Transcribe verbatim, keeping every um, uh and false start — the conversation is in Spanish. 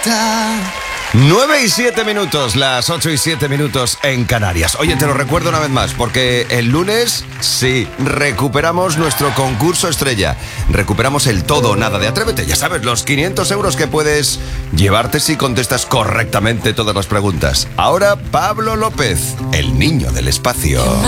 nueve y siete minutos, las ocho y siete minutos en Canarias. Oye, te lo recuerdo una vez más, porque el lunes, sí, recuperamos nuestro concurso estrella. Recuperamos el todo o nada de Atrévete. Ya sabes, los quinientos euros que puedes llevarte si contestas correctamente todas las preguntas. Ahora, Pablo López, el niño del espacio.